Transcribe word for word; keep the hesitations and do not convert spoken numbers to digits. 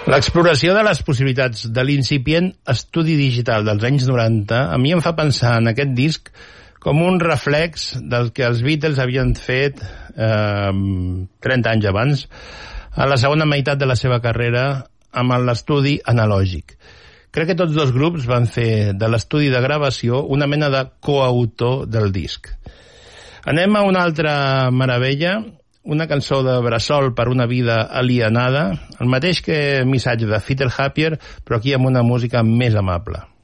L'exploració de les possibilitats de l'incipient estudi digital dels anys noranta a mi em fa pensar en aquest disc com un reflex del que els Beatles havien fet eh, trenta anys abans, a la segona meitat de la seva carrera, amb l'estudi analògic. Crec que tots dos grups van fer de l'estudi de gravació una mena de coautor del disc. Anem a una altra meravella, una cançó de bressol per una vida alienada, el mateix que missatge de Fiddle Happier, però aquí amb una música més amable.